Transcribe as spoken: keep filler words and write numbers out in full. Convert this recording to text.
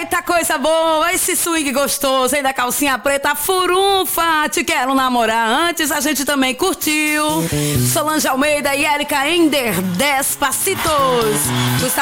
Eita, coisa boa, esse swing gostoso, hein, da calcinha preta, furunfa, te quero namorar. Antes a gente também curtiu Solange Almeida e Érica Ender, Despacitos. Gustavo